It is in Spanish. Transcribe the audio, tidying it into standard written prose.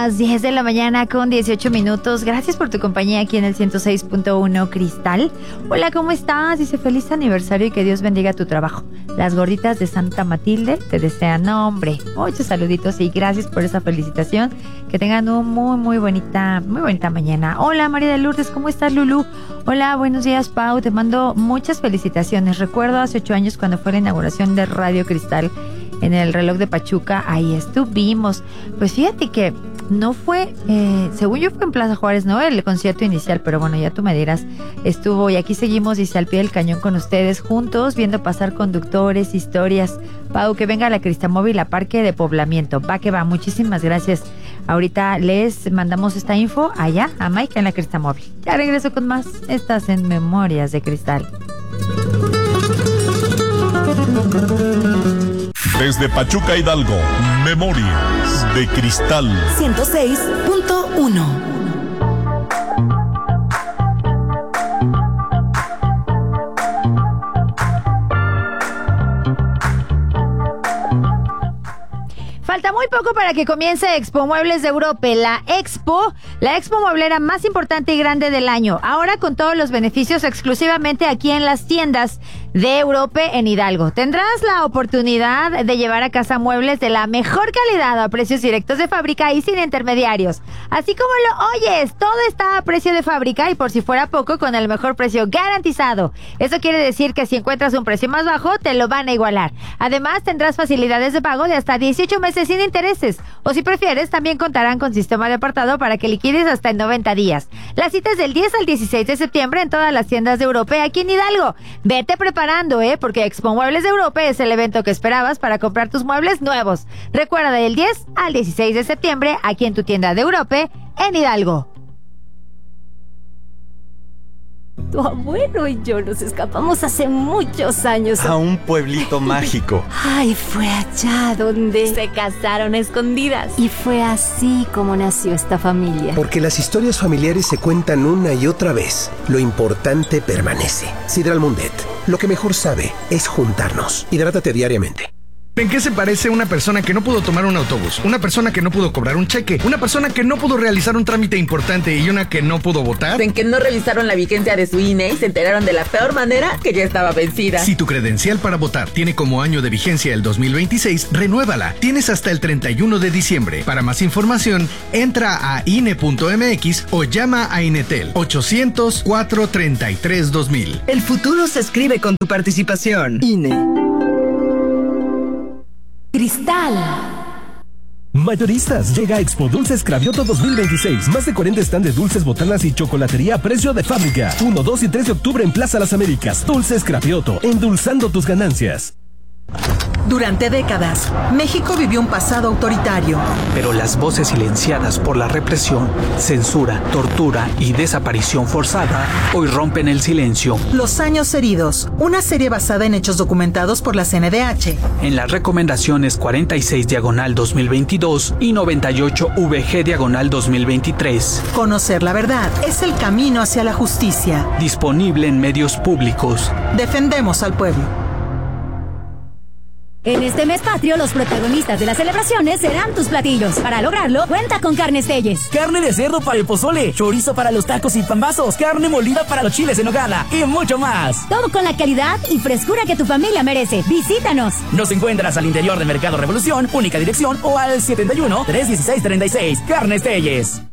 las 10 de la mañana con 18 minutos. Gracias por tu compañía aquí en el 106.1 Cristal. Hola, ¿cómo estás? Dice feliz aniversario y que Dios bendiga tu trabajo. Las gorditas de Santa Matilde te desean, hombre, muchos saluditos y gracias por esa felicitación. Que tengan un muy bonita mañana. Hola, María de Lourdes, ¿cómo estás, Lulú? Hola, buenos días, Pau. Te mando muchas felicitaciones. Recuerdo hace 8 años cuando fue la inauguración de Radio Cristal en el reloj de Pachuca, ahí estuvimos. Pues fíjate que no fue, según yo fue en Plaza Juárez, ¿no? El concierto inicial, pero bueno, ya tú me dirás. Estuvo, y aquí seguimos, dice, al pie del cañón con ustedes, juntos, viendo pasar conductores, historias. Pau, que venga la Cristamóvil a Parque de Poblamiento. Va que va, muchísimas gracias. Ahorita les mandamos esta info allá a Mike en la Cristamóvil. Ya regreso con más. Estás en Memorias de Cristal. Desde Pachuca, Hidalgo, Memorias de Cristal 106.1. Falta muy poco para que comience Expo Muebles de Europa, la expo mueblera más importante y grande del año. Ahora con todos los beneficios exclusivamente aquí en las tiendas de Europa en Hidalgo. Tendrás la oportunidad de llevar a casa muebles de la mejor calidad a precios directos de fábrica y sin intermediarios. Así como lo oyes, todo está a precio de fábrica y por si fuera poco, con el mejor precio garantizado. Eso quiere decir que si encuentras un precio más bajo, te lo van a igualar. Además, tendrás facilidades de pago de hasta 18 meses sin intereses. O si prefieres, también contarán con sistema de apartado para que liquides hasta en 90 días. La cita es del 10 al 16 de septiembre en todas las tiendas de Europa aquí en Hidalgo. Vete preparando, porque Expo Muebles de Europa es el evento que esperabas para comprar tus muebles nuevos. Recuerda, del 10 al 16 de septiembre aquí en tu tienda de Europa en Hidalgo. Tu abuelo y yo nos escapamos hace muchos años a un pueblito mágico. Ay, fue allá donde se casaron a escondidas. Y fue así como nació esta familia. Porque las historias familiares se cuentan una y otra vez. Lo importante permanece. Sidral Mundet, lo que mejor sabe es juntarnos. Hidrátate diariamente. ¿En qué se parece una persona que no pudo tomar un autobús? Una persona que no pudo cobrar un cheque, una persona que no pudo realizar un trámite importante y una que no pudo votar. En que no revisaron la vigencia de su INE y se enteraron de la peor manera que ya estaba vencida. Si tu credencial para votar tiene como año de vigencia el 2026, renuévala. Tienes hasta el 31 de diciembre. Para más información, entra a INE.mx o llama a Inetel 800-433-2000. El futuro se escribe con tu participación. INE. Cristal. Mayoristas, llega a Expo Dulces Cravioto 2026. Más de 40 stand de dulces, botanas y chocolatería a precio de fábrica. 1, 2 y 3 de octubre en Plaza Las Américas. Dulces Cravioto, endulzando tus ganancias. Durante décadas, México vivió un pasado autoritario. Pero las voces silenciadas por la represión, censura, tortura y desaparición forzada hoy rompen el silencio. Los años heridos, una serie basada en hechos documentados por la CNDH. En las recomendaciones 46/2022 y 98/VG/2023. Conocer la verdad es el camino hacia la justicia. Disponible en medios públicos. Defendemos al pueblo. En este mes patrio, los protagonistas de las celebraciones serán tus platillos. Para lograrlo, cuenta con Carnes Telles. Carne de cerdo para el pozole, chorizo para los tacos y pambazos, carne molida para los chiles en nogada y mucho más. Todo con la calidad y frescura que tu familia merece. Visítanos. Nos encuentras al interior del Mercado Revolución, única dirección, o al 71-316-36. Carnes Telles.